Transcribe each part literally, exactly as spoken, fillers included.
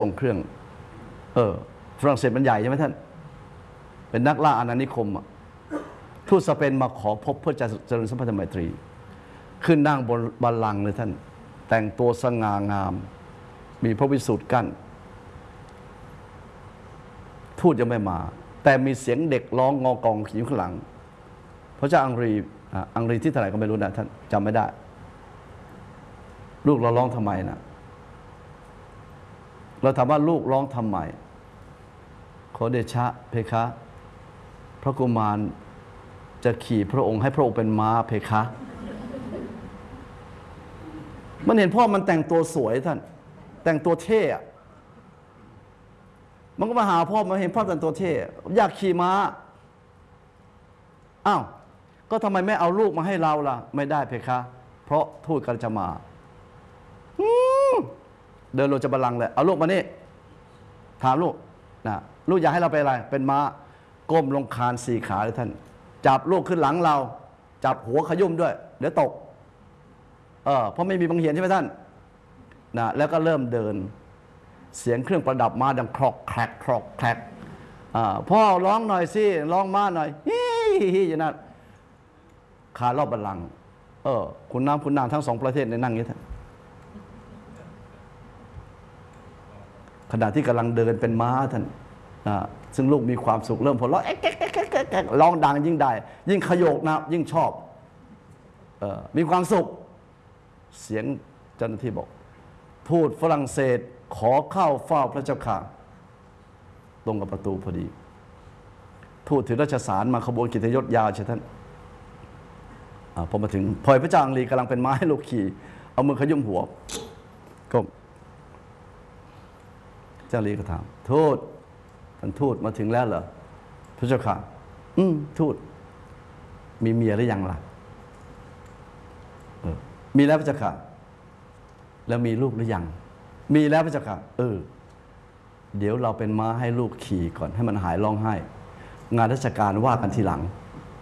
องเครื่องเออฝรั่งเศสมันใหญ่ใช่ไหมท่านเป็นนักล่าอาณานิคมทูตสเปนมาขอพบเพื่อจะเจริญสัมพันธไมตรีขึ้นนั่งบนบัลลังก์เลยท่านแต่งตัวสง่างามมีพระวิสุทธิ์กั้นทูตยังไม่มาแต่มีเสียงเด็กร้องงอกองอยู่ข้างหลังพระเจ้าอังรีอังรีที่เท่าไหร่ก็ไม่รู้นะท่านจำไม่ได้ลูกเราร้องทำไมนะเราถามว่าลูกร้องทำไมขอเดชะเพคะพระกุมารจะขี่พระองค์ให้พระองค์เป็นม้าเพคะมันเห็นพ่อมันแต่งตัวสวยท่านแต่งตัวเท่มันก็มาหาพ่อมาเห็นพ่อแต่งตัวเท่อยากขี่ม้าอ้าวก็ทำไมไม่เอาลูกมาให้เราล่ะไม่ได้เพคะเพราะทูตกำลังจะมาเดินลงจากบัลลังก์เลยเอาลูกมานี่ถามลูกนะลูกอยากให้เราเป็นอะไรเป็นม้าก้มลงคานสี่ขาเลยท่านจับลูกขึ้นหลังเราจับหัวขยุ่มด้วยเดี๋ยวตกเออเพราะไม่มีบังเหียนใช่ไหมท่านนะแล้วก็เริ่มเดินเสียงเครื่องประดับม้าดังคลอกแคลกคลอกแคลกอ่าพ่อร้องหน่อยสิร้องม้าหน่อยฮิฮิอย่างนั้นขารอบบัลลังก์เออคุณน้ำคุณนางทั้งสองประเทศในนั่งอย่างนี้ท่านขณะที่กำลังเดินเป็นม้าท่านซึ่งลูกมีความสุขเริ่มพอร้องร้องดังยิ่งได้ยิ่งขยโกนะยิ่งชอบออมีความสุขเสียงเจ้าหน้าที่บอกทูตฝรั่งเศสขอเข้าเฝ้าพระเจ้าค่ะตรงกับประตูพอดีทูตถือราชสารมาขบวนกิตยศยาวใช่ท่านพอมาถึงพลอยพระเจ้าอังรีกำลังเป็นม้าให้ลูกขี่เอามือขยุ่มหัวก้มเจ้าลีก็ถามทูตท่านทูตมาถึงแล้วเหรอพระเจ้าค่ะอืมทูตมีเมียหรือยังล่ะเออมีแล้วพระเจ้าค่ะแล้วมีลูกหรือยังมีแล้วพระเจ้าค่ะเออเดี๋ยวเราเป็นม้าให้ลูกขี่ก่อนให้มันหายร้องไห้งานราชการว่ากันทีหลัง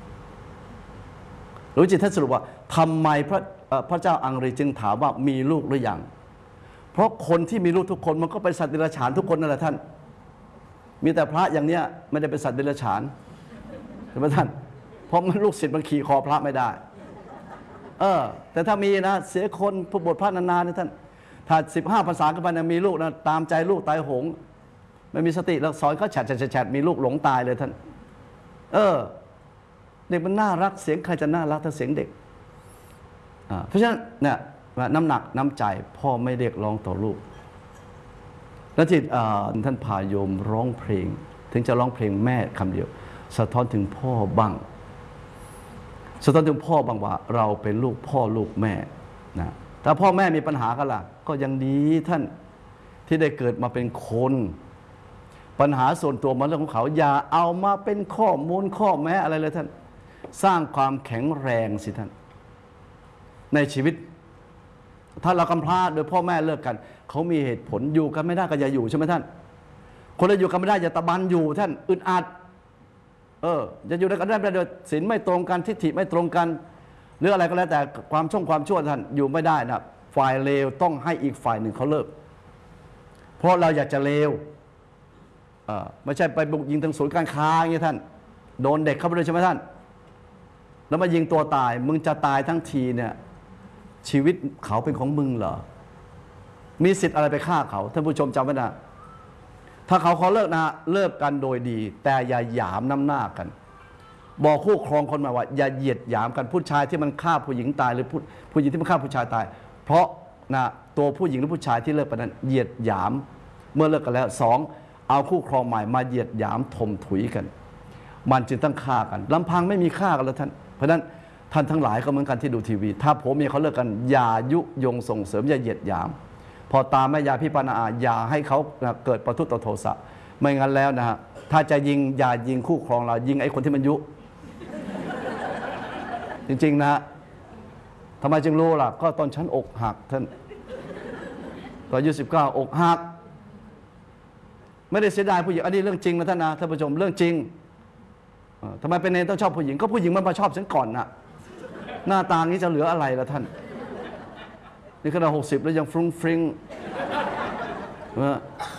รู้จิตท่านสรุปว่าทำไมพระพระเจ้าอังรีจึงถามว่ามีลูกหรือยังเพราะคนที่มีลูกทุกคนมันก็เป็นสัตว์เดรัจฉานทุกคนนั่นแหละท่านมีแต่พระอย่างเนี้ยไม่ได้เป็นสัตว์เดรัจฉานใช่ไหมท่านเพราะมันลูกศิษย์มันขี่คอพระไม่ได้เออแต่ถ้ามีนะเสียคนผู้บวชพระนานๆนะท่านถ้าสิบห้าภาษาขึ้นไปนะมีลูกนะตามใจลูกตายโหงไม่มีสติแล้วสอนเขาแฉะแฉะแฉะมีลูกหลงตายเลยท่านเออเด็กมันน่ารักเสียงใครจะน่ารักถ้าเสียงเด็กเพราะฉะนั้นเนี่ยน้ำหนักน้ำใจพ่อไม่เรียกร้องต่อลูกแล้วที่ท่านพาโยมร้องเพลงถึงจะร้องเพลงแม่คำเดียวสะท้อนถึงพ่อบ้างสะท้อนถึงพ่อบ้างว่าเราเป็นลูกพ่อลูกแม่นะถ้าพ่อแม่มีปัญหากันล่ะก็ยังดีท่านที่ได้เกิดมาเป็นคนปัญหาส่วนตัวมันเรื่องของเขาอย่าเอามาเป็นข้อมูลข้อแม้อะไรเลยท่านสร้างความแข็งแรงสิท่านในชีวิตถ้าเรากำพร้าโดยพ่อแม่เลิกกันเขามีเหตุผลอยู่กันไม่ได้ก็อย่าอยู่ใช่ไหมท่านคนเราอยู่กันไม่ได้อย่าตะบันอยู่ท่านอึดอัดเออจะอยู่ด้วยกันได้ไม่ได้โดยศีลไม่ตรงกันทิฏฐิไม่ตรงกันหรืออะไรก็แล้วแต่ความช่องความชั่วท่านอยู่ไม่ได้นะฝ่ายเลวต้องให้อีกฝ่ายหนึ่งเขาเลิกเพราะเราอยากจะเลวเออไม่ใช่ไปบุกยิงทางศูนย์การค้าอย่างนี้ท่านโดนเด็กเข้าไปเลยใช่ไหมท่านแล้วมายิงตัวตายมึงจะตายทั้งทีเนี่ยชีวิตเขาเป็นของมึงเหรอมีสิทธิ์อะไรไปฆ่าเขาท่านผู้ชมจำไว้นะถ้าเขาขอเลิกนะเลิกกันโดยดีแต่อย่าหยามน้ำหน้ากันบอกคู่ครองคนมาว่าอย่าเหยียดหยามกันผู้ชายที่มันฆ่าผู้หญิงตายหรือผู้ผู้หญิงที่มันฆ่าผู้ชายตายเพราะนะตัวผู้หญิงหรือผู้ชายที่เลิกไปนั้นเหยียดหยามเมื่อเลิกกันแล้วสองเอาคู่ครองใหม่มาเหยียดหยามถมถุยกันมันจึงต้องฆ่ากันลำพังไม่มีฆ่ากันแล้วท่านเพราะฉะนั้นท่านทั้งหลายก็เหมือนกันที่ดูทีวีถ้าผมมีเขาเลิกกันอย่ายุยงส่งเสริมอย่าเหยียดหยามพอตาแม่ยาพี่ปานาอาอย่าให้เขาเกิดประทุษโทสะไม่งั้นแล้วนะฮะถ้าจะยิงอย่ายิงคู่ครองเรายิงไอ้คนที่มันยุจริงๆนะทำไมจึงรู้ล่ะก็ตอนฉันอกหักท่านตอนอายุสิบเก้าอกหักไม่ได้เสียดายผู้หญิงอันนี้เรื่องจริงนะท่านนะท่านผู้ชมเรื่องจริงทำไมเป็นเนรต้องชอบผู้หญิงก็ผู้หญิงมันมาชอบฉันก่อนนะหน้าตานี้จะเหลืออะไรล่ะท่านนี่ขนาดหกสิบแล้วยังฟรุ้งฟริ้ง